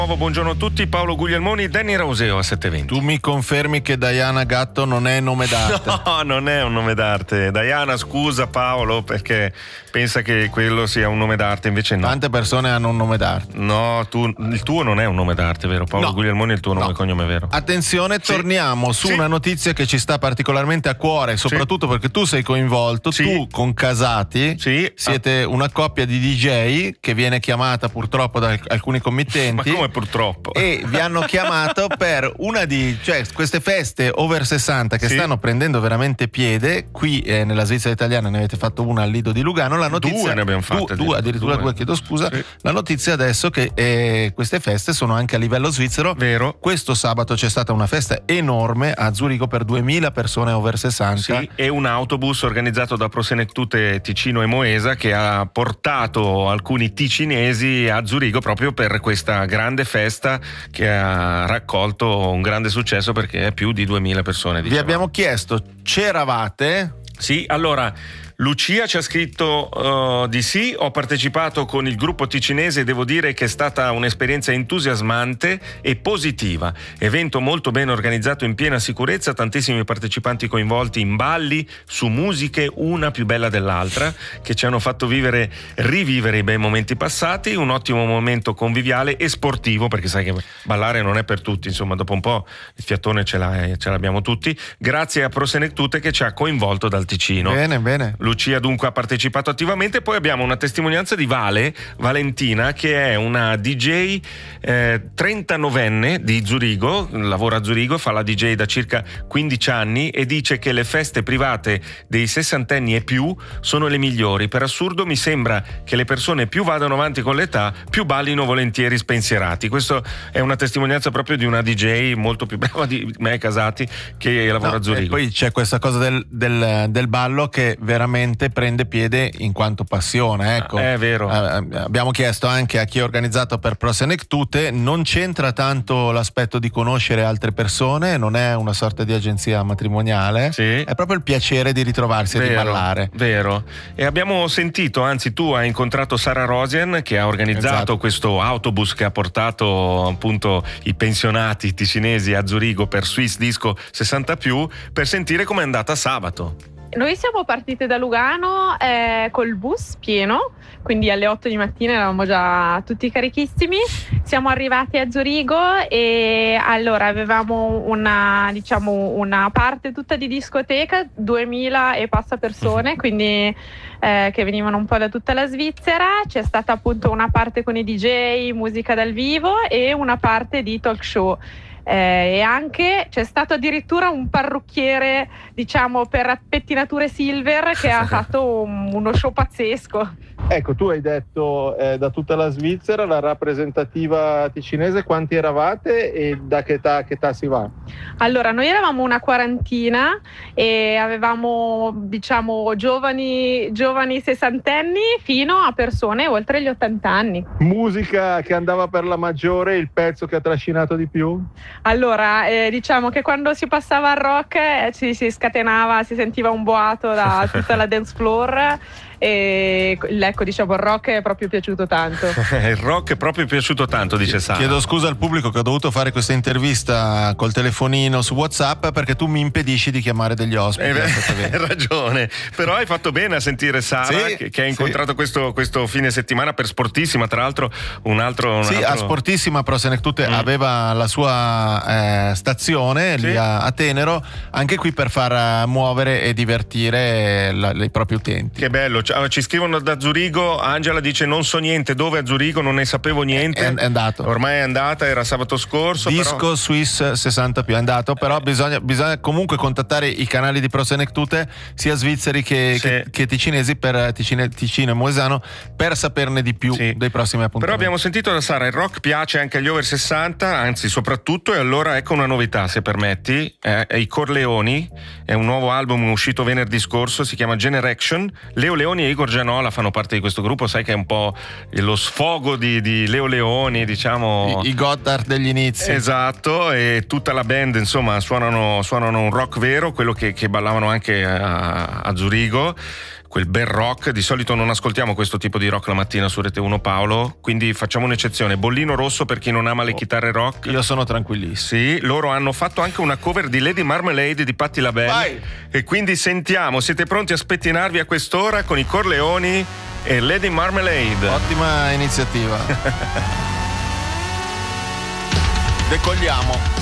Buongiorno a tutti, Paolo Guglielmoni, Danny Rauseo a 7:20. Tu mi confermi che Diana Gatto non è nome d'arte? No, non è un nome d'arte. Diana, scusa Paolo, perché pensa che quello sia un nome d'arte, invece no. Tante persone hanno un nome d'arte. No, il tuo non è un nome d'arte, vero? Paolo Guglielmoni è il tuo nome e cognome, vero? Attenzione, torniamo su una notizia che ci sta particolarmente a cuore, soprattutto perché tu sei coinvolto, tu con Casati siete una coppia di DJ che viene chiamata purtroppo da alcuni committenti. Ma come purtroppo? E vi hanno chiamato per queste feste over 60 che stanno prendendo veramente piede. Qui nella Svizzera italiana ne avete fatto una al Lido di Lugano. La notizia, due ne abbiamo fatte. Due, chiedo scusa. La notizia adesso che queste feste sono anche a livello svizzero. Vero. Questo sabato c'è stata una festa enorme a Zurigo per 2000 persone over 60. Sì, e un autobus organizzato da Prosenettute Ticino e Moesa che ha portato alcuni ticinesi a Zurigo proprio per questa grande festa che ha raccolto un grande successo perché è più di 2000 persone. Vi abbiamo chiesto, c'eravate? Sì, allora Lucia ci ha scritto di sì, ho partecipato con il gruppo ticinese e devo dire che è stata un'esperienza entusiasmante e positiva, evento molto ben organizzato in piena sicurezza, tantissimi partecipanti coinvolti in balli su musiche una più bella dell'altra che ci hanno fatto rivivere i bei momenti passati, un ottimo momento conviviale e sportivo, perché sai che ballare non è per tutti, insomma dopo un po' il fiatone ce l'abbiamo tutti, grazie a Prosenettute che ci ha coinvolto dal Ticino. Bene. Lucia dunque ha partecipato attivamente. Poi abbiamo una testimonianza di Valentina, che è una DJ 39enne di Zurigo, lavora a Zurigo, fa la DJ da circa 15 anni e dice che le feste private dei sessantenni e più sono le migliori. Per assurdo mi sembra che le persone più vadano avanti con l'età, più ballino volentieri spensierati. Questa è una testimonianza proprio di una DJ molto più brava di me, Casati, che lavora a Zurigo. E poi c'è questa cosa del ballo che veramente prende piede in quanto passione, ecco. È vero. Abbiamo chiesto anche a chi ha organizzato per Prosenettute, non c'entra tanto l'aspetto di conoscere altre persone, non è una sorta di agenzia matrimoniale, è proprio il piacere di ritrovarsi e di ballare. Vero. E abbiamo sentito, anzi tu hai incontrato Sara Rosian che ha organizzato questo autobus che ha portato appunto i pensionati ticinesi a Zurigo per Swiss Disco 60+, per sentire com'è andata sabato. Noi siamo partite da Lugano col bus pieno, quindi alle 8 di mattina eravamo già tutti carichissimi. Siamo arrivati a Zurigo e allora avevamo una parte tutta di discoteca, 2000 e passa persone, quindi che venivano un po' da tutta la Svizzera. C'è stata appunto una parte con i DJ, musica dal vivo e una parte di talk show. E anche c'è stato addirittura un parrucchiere, diciamo, per pettinature silver che ha fatto uno show pazzesco. Ecco, tu hai detto da tutta la Svizzera, la rappresentativa ticinese, quanti eravate e da che età si va? Allora, noi eravamo una quarantina e avevamo, diciamo, giovani sessantenni fino a persone oltre gli 80 anni. Musica che andava per la maggiore, il pezzo che ha trascinato di più? Allora, diciamo che quando si passava al rock si scatenava, si sentiva un boato da tutta la dance floor. E ecco, diciamo, il rock è proprio piaciuto tanto. Il rock è proprio piaciuto tanto, dice Sara. Chiedo scusa al pubblico che ho dovuto fare questa intervista col telefonino su WhatsApp perché tu mi impedisci di chiamare degli ospiti. Hai ragione, però hai fatto bene a sentire Sara che ha incontrato questo fine settimana per Sportissima, tra l'altro a Sportissima Prosenettute aveva la sua stazione lì a Tenero, anche qui per far muovere e divertire i propri utenti. Che bello. Ci scrivono da Zurigo, Angela dice non so niente, dove a Zurigo non ne sapevo niente. È andato. Ormai è andata, era sabato scorso. Disco Swiss 60+, è andato, però bisogna comunque contattare i canali di Prosenettute sia svizzeri che ticinesi, per Ticino e Moesano, per saperne di più dei prossimi appuntamenti. Però abbiamo sentito da Sara, il rock piace anche agli over 60, anzi soprattutto, e allora ecco una novità, se permetti, i Corleoni, è un nuovo album uscito venerdì scorso, si chiama Generation. Leo Leoni e Igor Gianola fanno parte di questo gruppo, sai che è un po' lo sfogo di Leo Leoni, diciamo i Gotthard degli inizi. Esatto, e tutta la band insomma suonano un rock vero, quello che ballavano anche a Zurigo, quel bel rock. Di solito non ascoltiamo questo tipo di rock la mattina su Rete 1, Paolo, quindi facciamo un'eccezione. Bollino rosso per chi non ama le chitarre rock. Io sono tranquillissimo. Sì, loro hanno fatto anche una cover di Lady Marmalade di Patti LaBelle. Vai. E quindi sentiamo, siete pronti a spettinarvi a quest'ora con i Corleoni e Lady Marmalade? Ottima iniziativa. Decolliamo.